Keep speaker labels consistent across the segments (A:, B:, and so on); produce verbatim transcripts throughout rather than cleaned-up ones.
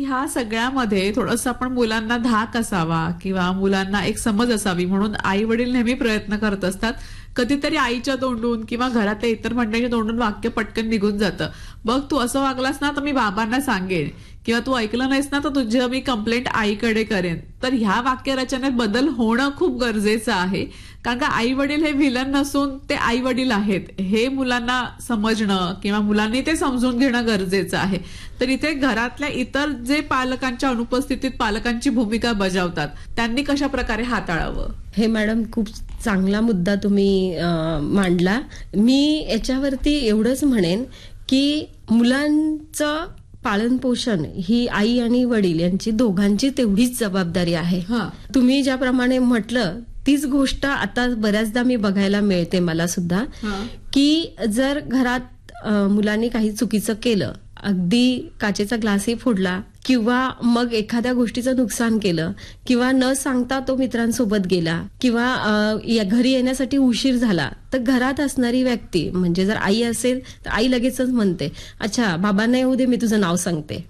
A: ह्या सगळ्यामध्ये थोडंसं आपण मुलांना धाक असावा किंवा मुलांना एक समज असावी म्हणून आई वडील नेहमी प्रयत्न करत असतात. कधीतरी आईच्या तोंडून किंवा घरातल्या इतर मंडळीच्या तोंडून वाक्य पटकन निघून जातं, बघ तू असं वागलास ना तर मी बाबांना सांगेन किंवा तू ऐकलं नाहीस ना तर तुझी मी कंप्लेंट आईकडे करेन. तर ह्या वाक्यरचनेत बदल होणं खूप गरजेचं आहे. कारण का आई वडील हे व्हिलन नसून ते आई वडील आहेत हे मुलांना समजणं किंवा मुलांनी ते समजून घेणं गरजेचं आहे. तर इथे घरातल्या इतर जे पालकांच्या अनुपस्थितीत पालकांची भूमिका बजावतात त्यांनी कशा प्रकारे हाताळावं?
B: हे मॅडम खूप चांगला मुद्दा तुम्ही मांडला. मी याच्यावरती एवढंच म्हणेन की मुलांचं पालन पोषण ही आई आणि वडील यांची दोघांची तेवढीच जबाबदारी आहे. तुम्ही ज्याप्रमाणे म्हटलं तीच गोष्ट आता बऱ्याचदा मी बघायला मिळते मला सुद्धा, की जर घरात मुलांनी काही चुकीचं केलं, अगदी काचेचा ग्लासही फोडला किंवा मग एखाद्या गोष्टीचं नुकसान केलं किंवा न सांगता तो मित्रांसोबत गेला किंवा घरी येण्यासाठी उशीर झाला, तर घरात असणारी व्यक्ती म्हणजे जर आई असेल तर आई लगेचच म्हणते, अच्छा बाबांना येऊ दे मी तुझं नाव सांगते.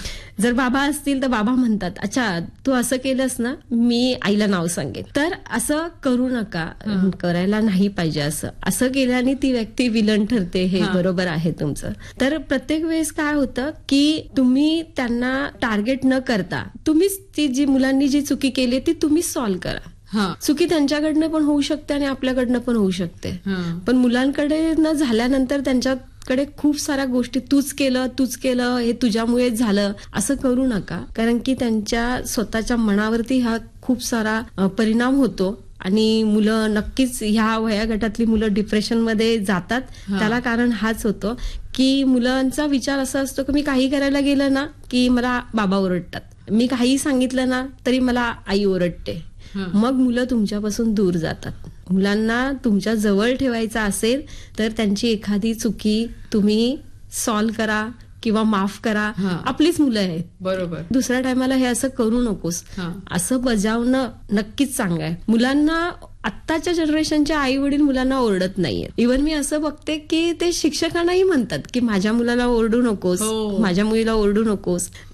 B: जर बाबा असतील तर बाबा म्हणतात, अच्छा तू असं केलंस ना मी आईला नाव सांगेन. तर असं करू नका, करायला नाही पाहिजे. असं असं केल्याने ती व्यक्ती विलन ठरते, हे बरोबर आहे तुमचं. तर प्रत्येक वेळेस काय होतं की तुम्ही त्यांना टार्गेट न करता तुम्हीच ती जी मुलांनी जी चुकी केली ती तुम्ही सॉल्व्ह करा. चुकी त्यांच्याकडनं पण होऊ शकते आणि आपल्याकडनं पण होऊ शकते, पण मुलांकडे न झाल्यानंतर त्यांच्याकडे खूप साऱ्या गोष्टी तूच केलं तूच केलं हे तुझ्यामुळे झालं असं करू नका. कारण की त्यांच्या स्वतःच्या मनावरती हा खूप सारा परिणाम होतो आणि मुलं नक्कीच ह्या वया गटातली मुलं डिप्रेशनमध्ये जातात. त्याला कारण हाच होतो की मुलांचा विचार असा असतो की मी काही करायला गेलं ना की मला बाबा ओरडतात, मी काही सांगितलं ना तरी मला आई ओरडते. मग मुलं तुमच्यापासून दूर जातात. मुलांना तुमच्या जवळ ठेवायचं असेल तर त्यांची एखादी चुकी तुम्ही सॉल्व्ह करा किंवा माफ करा. आपलीच मुलं आहेत, बरोबर. दुसऱ्या टायमाला हे असं करू नकोस असं बजावणं नक्कीच चांगलं आहे. मुलांना आत्ताच्या जनरेशनच्या आई वडील मुलांना ओरडत नाहीये. इव्हन मी असं बघते की ते शिक्षकांनाही म्हणतात की माझ्या मुलाला ओरडू नकोस, माझ्या मुलीला ओरडू नकोस.